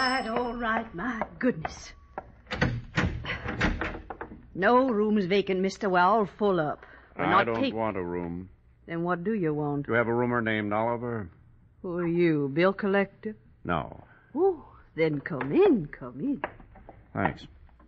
all right. My goodness. No room's vacant, Mr. Well, full up. I don't want a room. Then what do you want? Do you have a roomer named Oliver? Who are you, bill collector? No. Oh, then come in. Thanks.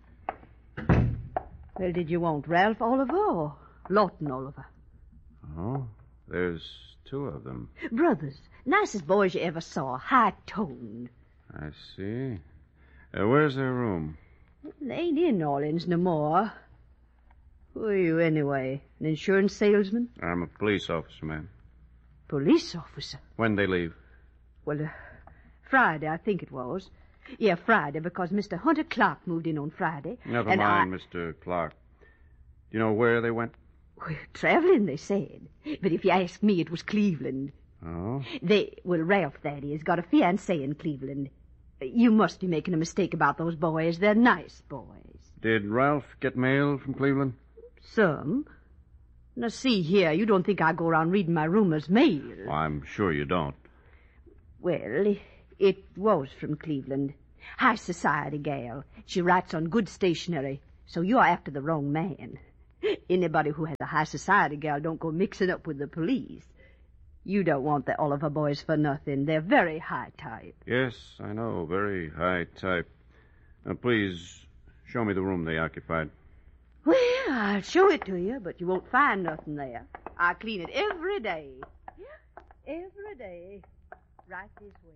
Well, did you want Ralph Oliver or Lawton Oliver? Oh, there's two of them. Brothers. Nicest boys you ever saw. High-toned. I see. Where's their room? They ain't in New Orleans no more. Who are you, anyway? An insurance salesman? I'm a police officer, ma'am. Police officer? When'd they leave? Well, Friday, I think it was. Yeah, Friday, because Mr. Hunter Clark moved in on Friday. Never mind, Mr. Clark. Do you know where they went? Well, traveling, they said. But if you ask me, it was Cleveland. Oh? Ralph, that is, got a fiancée in Cleveland. You must be making a mistake about those boys. They're nice boys. Did Ralph get mail from Cleveland? Some. Now, see here, you don't think I go around reading my roomers' mail. Well, I'm sure you don't. Well, it was from Cleveland. High society gal. She writes on good stationery, so you're after the wrong man. Anybody who has a high society gal don't go mixing up with the police. You don't want the Oliver boys for nothing. They're very high type. Yes, I know. Very high type. Now, please, show me the room they occupied. Well, I'll show it to you, but you won't find nothing there. I clean it every day. Yeah, every day. Right this way.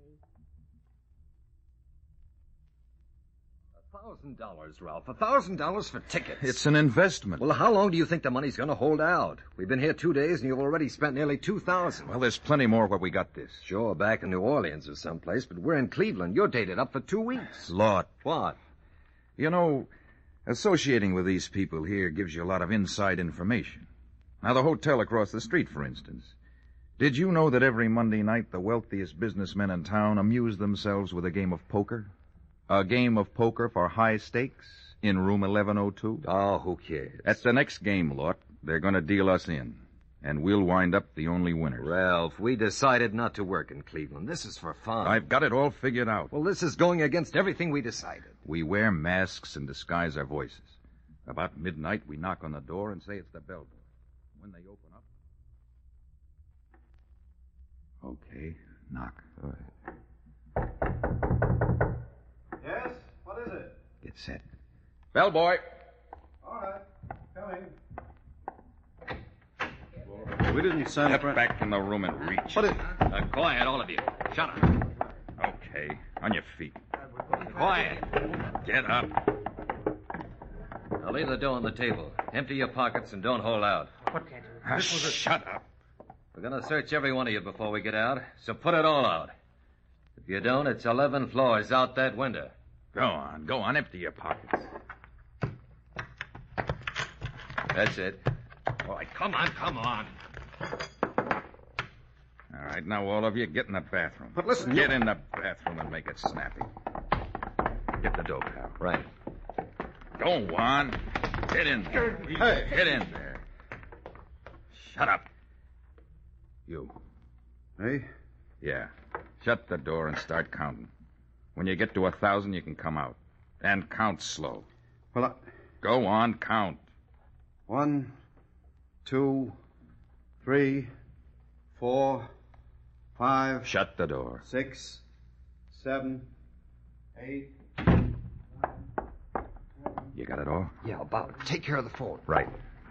$1,000, Ralph. $1,000 for tickets. It's an investment. Well, how long do you think the money's going to hold out? We've been here 2 days, and you've already spent nearly $2,000. Well, there's plenty more where we got this. Sure, back in New Orleans or someplace, but we're in Cleveland. You're dated up for 2 weeks. Lord. What? You know, associating with these people here gives you a lot of inside information. Now, the hotel across the street, for instance. Did you know that every Monday night the wealthiest businessmen in town amuse themselves with a game of poker? A game of poker for high stakes in room 1102? Oh, who cares? At the next game, Lort, they're going to deal us in. And we'll wind up the only winners. Ralph, we decided not to work in Cleveland. This is for fun. I've got it all figured out. Well, this is going against everything we decided. We wear masks and disguise our voices. About midnight, we knock on the door and say it's the bell boy. When they open up... Okay, knock. All right. Yes? What is it? Get set. Bellboy. All right. Coming. We didn't send Step back in the room and reach. What is... Quiet, all of you. Shut up. Okay, on your feet. Quiet. Get up. Now leave the dough on the table. Empty your pockets and don't hold out. Shut up. We're going to search every one of you before we get out, so put it all out. If you don't, it's 11 floors out that window. Go on, empty your pockets. That's it. All right, Come on. All right, now all of you get in the bathroom. But listen, Get in the bathroom and make it snappy. Get the dough, pal. Right. Go on. Get in there. Hey. Get in there. Shut up. You. Hey? Yeah. Shut the door and start counting. When you get to 1,000, you can come out. And count slow. Well, Go on, count. 1, 2, 3, 4, 5, Shut the door. 6, 7, 8. You got it all? Yeah, about. Take care of the phone. Right.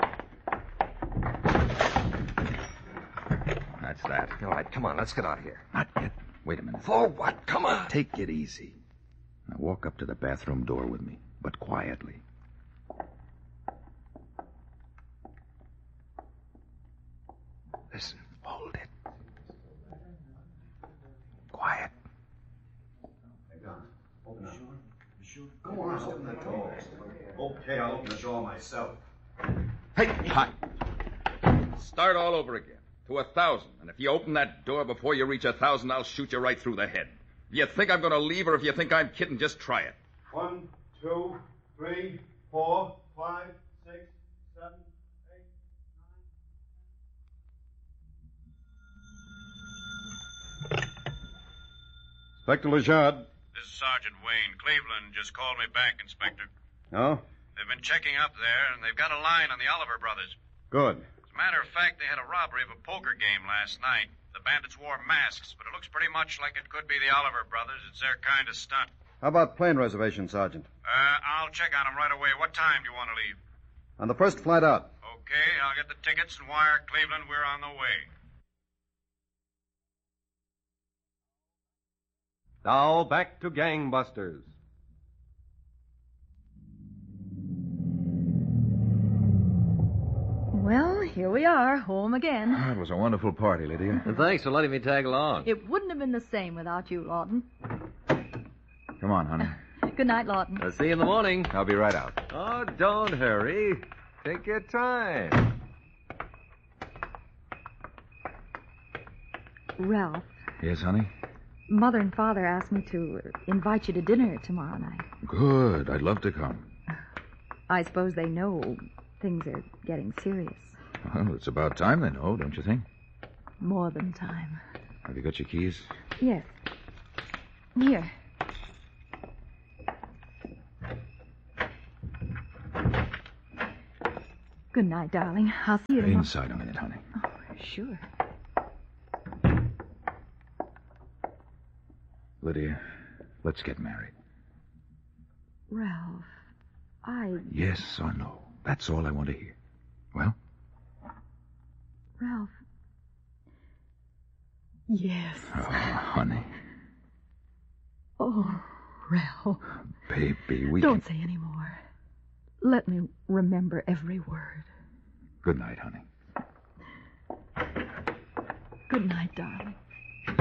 That's that. All right, come on, let's get out of here. Not yet. Wait a minute. For what? Come on. Take it easy. Now walk up to the bathroom door with me, but quietly. Listen. Hold it. Quiet. Open up. You sure? Come on, open the door. Okay, I'll open the door myself. Hey, hi. Start all over again. To 1,000. And if you open that door before you reach 1,000, I'll shoot you right through the head. If you think I'm going to leave or if you think I'm kidding, just try it. 1, 2, 3, 4, 5, 6, 7, 8, 9. Inspector Lejard, This is Sergeant Wayne. Cleveland just called me back, Inspector. Oh? They've been checking up there, and they've got a line on the Oliver brothers. Good. As a matter of fact, they had a robbery of a poker game last night. The bandits wore masks, but it looks pretty much like it could be the Oliver brothers. It's their kind of stunt. How about plane reservation, Sergeant? I'll check on them right away. What time do you want to leave? On the first flight out. Okay, I'll get the tickets and wire Cleveland we're on the way. Now back to Gangbusters. Well, here we are, home again. Oh, it was a wonderful party, Lydia. And thanks for letting me tag along. It wouldn't have been the same without you, Lawton. Come on, honey. Good night, Lawton. I'll see you in the morning. I'll be right out. Oh, don't hurry. Take your time. Ralph, Yes, honey? Mother and Father asked me to invite you to dinner tomorrow night. Good. I'd love to come. I suppose they know things are getting serious. Well, it's about time they know, don't you think? More than time. Have you got your keys? Yes. Here. Good night, darling. I'll see you tomorrow. Inside a minute, honey. Oh, sure. Lydia, let's get married. Ralph, Yes or no? That's all I want to hear. Well? Ralph. Yes. Oh, honey. Oh, Ralph. Baby, we Don't can... say any more. Let me remember every word. Good night, honey. Good night, darling.